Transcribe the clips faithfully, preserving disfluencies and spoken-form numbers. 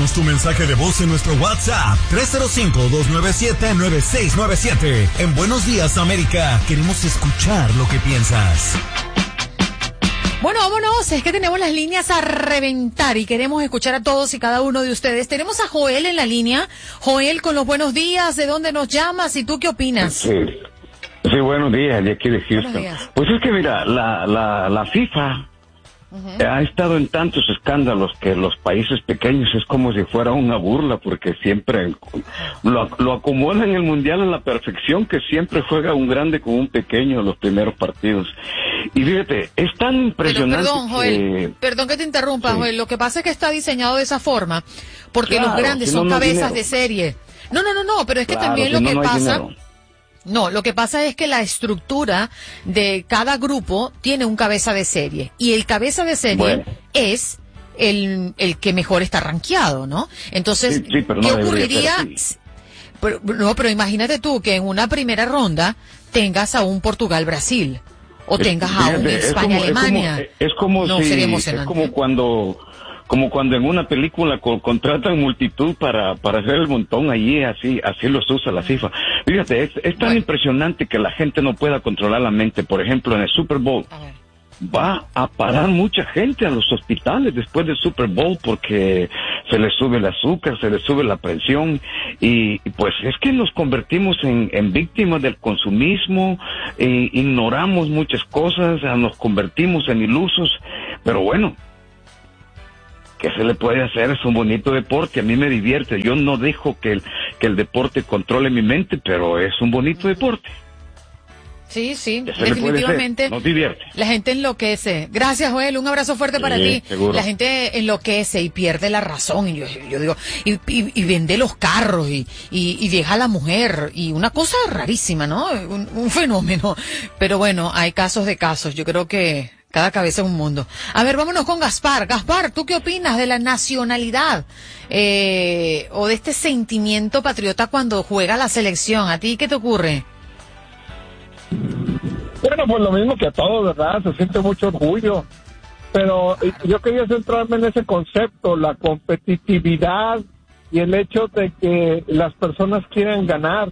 Déjanos tu mensaje de voz en nuestro WhatsApp tres cero cinco, dos nueve siete, nueve seis nueve siete. En Buenos Días, América, queremos escuchar lo que piensas. Bueno, vámonos, es que tenemos las líneas a reventar y queremos escuchar a todos y cada uno de ustedes. Tenemos a Joel en la línea. Joel, con los buenos días, ¿de dónde nos llamas y tú qué opinas? Sí, sí, buenos días, de aquí de Houston. Pues es que mira, la, la, la FIFA uh-huh. ha estado en tantos escándalos que los países pequeños es como si fuera una burla, porque siempre lo, lo acomodan en el Mundial a la perfección, que siempre juega un grande con un pequeño en los primeros partidos. Y fíjate, es tan impresionante. Pero, perdón, Joel, que... perdón que te interrumpa, sí. Joel, lo que pasa es que está diseñado de esa forma, porque claro, los grandes si no, son no cabezas de serie. No, no, no, no, pero es que claro, también si lo no, que no pasa... Dinero. No, lo que pasa es que la estructura de cada grupo tiene un cabeza de serie, y el cabeza de serie bueno. es el, el que mejor está rankeado, ¿no? Entonces, sí, sí, pero no ¿qué ocurriría? Pero, no, pero imagínate tú que en una primera ronda tengas a un Portugal-Brasil, o tengas Fíjate, a un España-Alemania. Es como, es como no, si, es como cuando, como cuando en una película co- contratan multitud para, para hacer el montón allí, así, así los usa la FIFA. Fíjate, es, es tan bueno. impresionante que la gente no pueda controlar la mente. Por ejemplo, en el Super Bowl, va a parar mucha gente a los hospitales después del Super Bowl porque se les sube el azúcar, se les sube la presión y, y pues es que nos convertimos en, en víctimas del consumismo, e ignoramos muchas cosas, nos convertimos en ilusos, pero bueno, ¿qué se le puede hacer? Es un bonito deporte, a mí me divierte, yo no dejo que el, que el deporte controle mi mente, pero es un bonito deporte. Sí, sí, definitivamente. Nos divierte. La gente enloquece. Gracias, Joel. Un abrazo fuerte sí, para ti. Seguro. La gente enloquece y pierde la razón. Y yo, yo digo, y, y, y vende los carros y, y, y deja a la mujer. Y una cosa rarísima, ¿no? Un, un fenómeno. Pero bueno, hay casos de casos. Yo creo que cada cabeza es un mundo. A ver, vámonos con Gaspar. Gaspar, ¿tú qué opinas de la nacionalidad? Eh, o de este sentimiento patriota cuando juega la selección. ¿A ti qué te ocurre? Bueno, pues lo mismo que a todos, ¿verdad? Se siente mucho orgullo. Pero yo quería centrarme en ese concepto, la competitividad y el hecho de que las personas quieren ganar.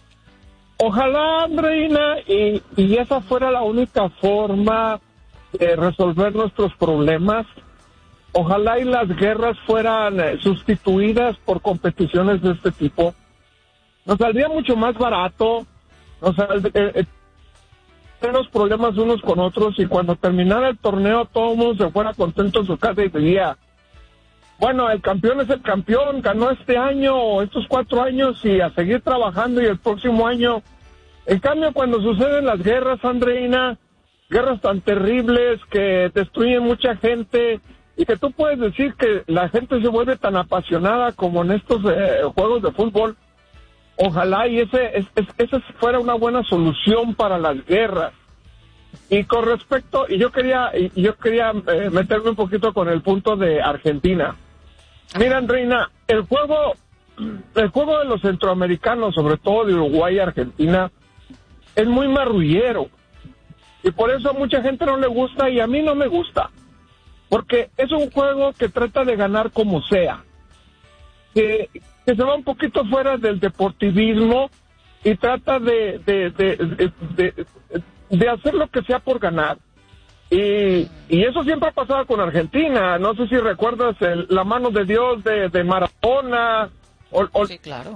Ojalá, Andreina, y, y esa fuera la única forma de resolver nuestros problemas. Ojalá y las guerras fueran sustituidas por competiciones de este tipo. Nos saldría mucho más barato, nos saldría... Eh, los problemas unos con otros y cuando terminara el torneo todo el mundo se fuera contento en su casa y diría, bueno, el campeón es el campeón, ganó este año, estos cuatro años y a seguir trabajando y el próximo año. En cambio, cuando suceden las guerras, Andreina, guerras tan terribles que destruyen mucha gente y que tú puedes decir que la gente se vuelve tan apasionada como en estos eh, juegos de fútbol. Ojalá y ese, es, es, esa fuera una buena solución para las guerras. Y con respecto, y yo quería, y yo quería eh, meterme un poquito con el punto de Argentina. Mira, Andreina, el juego, el juego de los centroamericanos, sobre todo de Uruguay y Argentina, es muy marrullero. Y por eso a mucha gente no le gusta y a mí no me gusta. Porque es un juego que trata de ganar como sea. Que... que se va un poquito fuera del deportivismo y trata de de, de, de, de, de hacer lo que sea por ganar. Y, y eso siempre ha pasado con Argentina. No sé si recuerdas el, la mano de Dios de, de Maradona. O, o, sí, claro.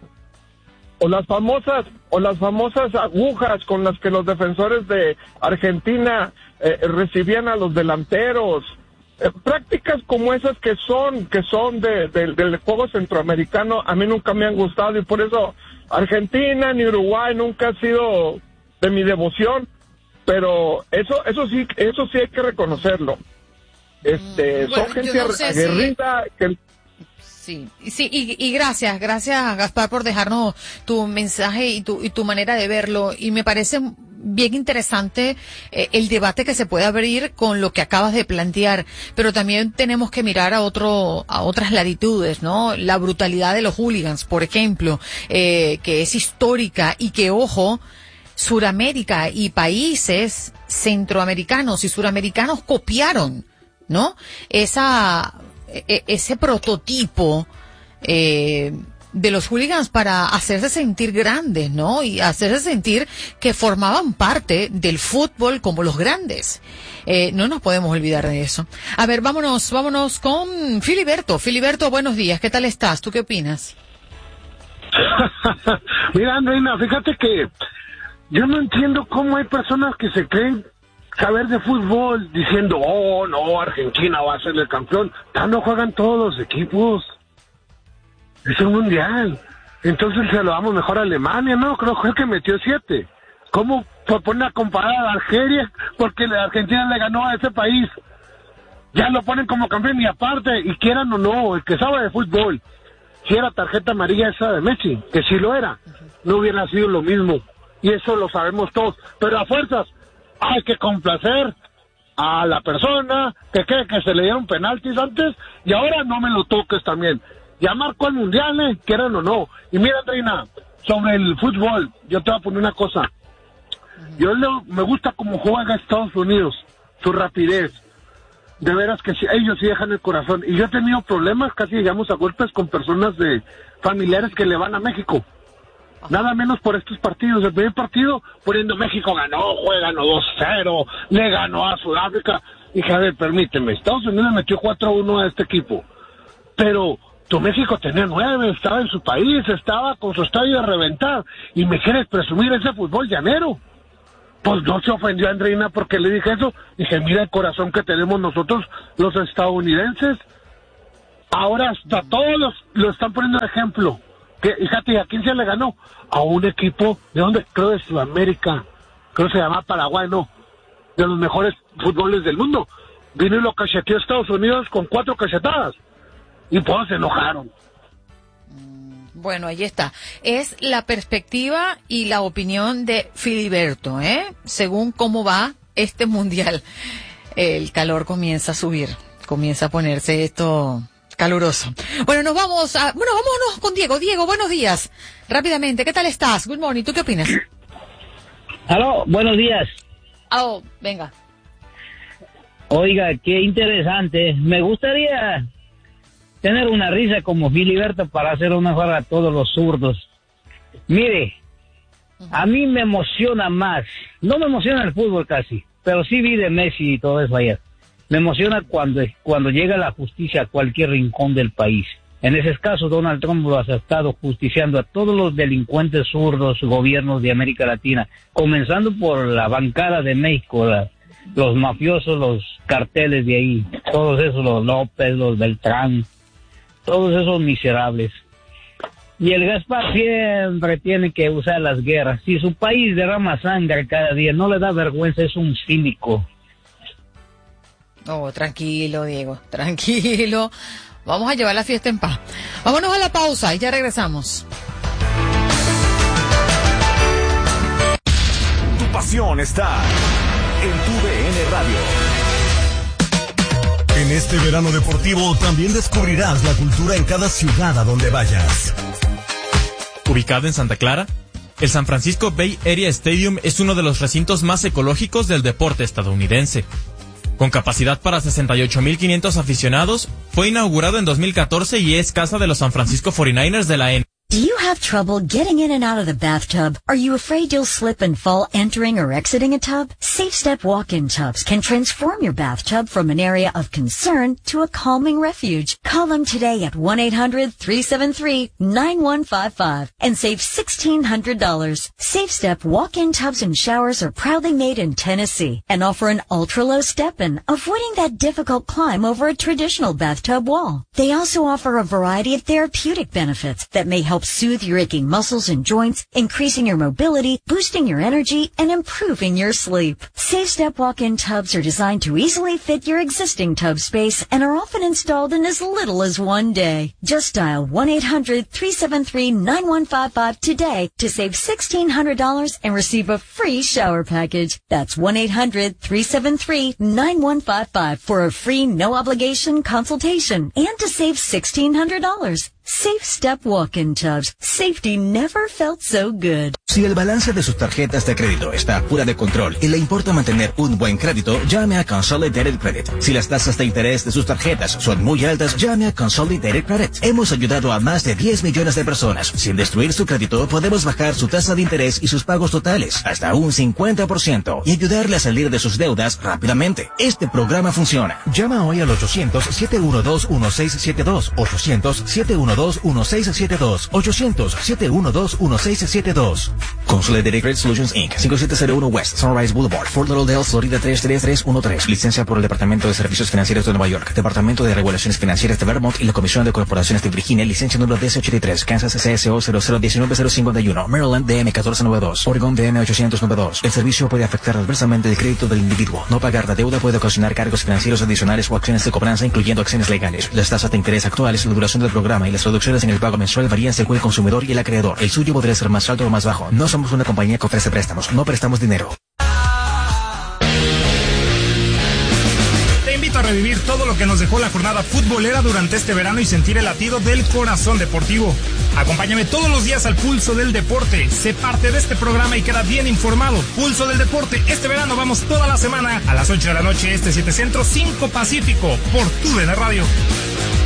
O las famosas, o las famosas agujas con las que los defensores de Argentina eh, recibían a los delanteros. Eh, prácticas como esas que son que son de, de, del juego centroamericano a mí nunca me han gustado y por eso Argentina ni Uruguay nunca ha sido de mi devoción, pero eso eso sí eso sí hay que reconocerlo. Este, mm, bueno, son gente no sé aguerrida si... que Sí, sí, y, y gracias, gracias Gaspar por dejarnos tu mensaje y tu y tu manera de verlo, y me parece bien interesante eh, el debate que se puede abrir con lo que acabas de plantear, pero también tenemos que mirar a otro a otras latitudes, ¿no? La brutalidad de los hooligans, por ejemplo, eh, que es histórica y que, ojo, Suramérica y países centroamericanos y suramericanos copiaron, ¿no? Esa eh, ese prototipo eh, de los hooligans para hacerse sentir grandes, ¿no? Y hacerse sentir que formaban parte del fútbol como los grandes. Eh, no nos podemos olvidar de eso. A ver, vámonos, vámonos con Filiberto. Filiberto, buenos días. ¿Qué tal estás? ¿Tú qué opinas? Mira, Andreina, fíjate que yo no entiendo cómo hay personas que se creen saber de fútbol diciendo, oh, no, Argentina va a ser el campeón. Ya no juegan todos los equipos. Es un mundial. Entonces se lo damos mejor a Alemania, ¿no? Creo que metió siete. ¿Cómo ponen a comparar a Algeria? Porque la Argentina le ganó a ese país. Ya lo ponen como campeón y aparte, y quieran o no, el que sabe de fútbol, si era tarjeta amarilla esa de Messi, que sí lo era, no hubiera sido lo mismo. Y eso lo sabemos todos. Pero a fuerzas hay que complacer a la persona que cree que se le dieron penaltis antes y ahora no me lo toques también. Ya marcó el mundial, ¿eh? Quieran o no. Y mira, Andreina, sobre el fútbol, yo te voy a poner una cosa. Yo le, me gusta cómo juega Estados Unidos, su rapidez. De veras que sí, ellos sí dejan el corazón. Y yo he tenido problemas, casi llegamos a golpes con personas de familiares que le van a México. Nada menos por estos partidos. El primer partido, poniendo México ganó, juega, ganó dos cero, le ganó a Sudáfrica. Dije, a ver, permíteme, Estados Unidos metió cuatro a uno a este equipo. Pero tu México tenía nueve, estaba en su país, estaba con su estadio a reventar. Y me quieres presumir ese fútbol llanero. Pues no se ofendió a Andreina porque le dije eso. Dije, mira el corazón que tenemos nosotros, los estadounidenses. Ahora hasta todos los, lo están poniendo de ejemplo. Que, fíjate, ¿a quién se le ganó? A un equipo, ¿de dónde? Creo de Sudamérica. Creo que se llama Paraguay, no. De los mejores fútboles del mundo. Vino y lo cacheteó a Estados Unidos con cuatro cachetadas. Y todos se enojaron. Bueno, ahí está. Es la perspectiva y la opinión de Filiberto, ¿eh? Según cómo va este mundial. El calor comienza a subir. Comienza a ponerse esto caluroso. Bueno, nos vamos a... Bueno, vámonos con Diego. Diego, buenos días. Rápidamente, ¿qué tal estás? Good morning. ¿Tú qué opinas? Aló, buenos días. Oh, venga. Oiga, qué interesante. Me gustaría tener una risa como Filiberto para hacer una juega a todos los zurdos. Mire, a mí me emociona más. No me emociona el fútbol casi, pero sí vi de Messi y todo eso ayer. Me emociona cuando, cuando llega la justicia a cualquier rincón del país. En ese caso, Donald Trump lo ha estado justiciando a todos los delincuentes zurdos, gobiernos de América Latina, comenzando por la bancada de México, la, los mafiosos, los carteles de ahí, todos esos, los López, los Beltrán, todos esos miserables. Y el Gaspar siempre tiene que usar las guerras. Si su país derrama sangre cada día, no le da vergüenza, es un cínico. Oh, tranquilo, Diego, tranquilo. Vamos a llevar la fiesta en paz. Vámonos a la pausa y ya regresamos. Tu pasión está en tu D N Radio. En este verano deportivo también descubrirás la cultura en cada ciudad a donde vayas. Ubicado en Santa Clara, el San Francisco Bay Area Stadium es uno de los recintos más ecológicos del deporte estadounidense. Con capacidad para sesenta y ocho mil quinientos aficionados, fue inaugurado en dos mil catorce y es casa de los San Francisco cuarenta y nueve ers de la N B A. Do you have trouble getting in and out of the bathtub? Are you afraid you'll slip and fall entering or exiting a tub? Safe Step walk-in tubs can transform your bathtub from an area of concern to a calming refuge. Call them today at one eight hundred three seven three nine one five five and save sixteen hundred dollars. Safe Step walk-in tubs and showers are proudly made in Tennessee and offer an ultra-low step-in, avoiding that difficult climb over a traditional bathtub wall. They also offer a variety of therapeutic benefits that may help soothe your aching muscles and joints, increasing your mobility, boosting your energy, and improving your sleep. Safe Step walk-in tubs are designed to easily fit your existing tub space and are often installed in as little as one day. Just dial one eight hundred three seven three nine one five five today to save sixteen hundred dollars and receive a free shower package. That's one eight hundred three seven three nine one five five for a free no-obligation consultation and to save sixteen hundred dollars. Safe Step walk-in tubs. bathtubs. Safety never felt so good. Si el balance de sus tarjetas de crédito está fuera de control y le importa mantener un buen crédito, llame a Consolidated Credit. Si las tasas de interés de sus tarjetas son muy altas, llame a Consolidated Credit. Hemos ayudado a más de diez millones de personas. Sin destruir su crédito, podemos bajar su tasa de interés y sus pagos totales hasta un cincuenta por ciento y ayudarle a salir de sus deudas rápidamente. Este programa funciona. Llama hoy al ochocientos, siete uno dos, uno seis siete dos, ochocientos, siete uno dos, uno seis siete dos, ochocientos, siete uno dos, uno seis siete dos. Consolidated Credit Solutions incorporated. cinco siete cero uno West Sunrise Boulevard, Fort Lauderdale, Florida tres tres tres uno tres. Licencia por el Departamento de Servicios Financieros de Nueva York, Departamento de Regulaciones Financieras de Vermont y la Comisión de Corporaciones de Virginia. Licencia número D S ochenta y tres. Kansas C S O cero cero uno nueve cero cinco uno. Maryland D M catorce noventa y dos. Oregon D M ochocientos noventa y dos. El servicio puede afectar adversamente el crédito del individuo. No pagar la deuda puede ocasionar cargos financieros adicionales o acciones de cobranza, incluyendo acciones legales. Las tasas de interés actuales, la duración del programa y las reducciones en el pago mensual varían según el consumidor y el acreedor. El suyo podría ser más alto o más bajo. No somos una compañía que ofrece préstamos. No prestamos dinero. Te invito a revivir todo lo que nos dejó la jornada futbolera durante este verano y sentir el latido del corazón deportivo. Acompáñame todos los días al Pulso del Deporte. Sé parte de este programa y queda bien informado. Pulso del Deporte. Este verano vamos toda la semana a las ocho de la noche, este siete Centro, cinco Pacífico, por Tu D N Radio.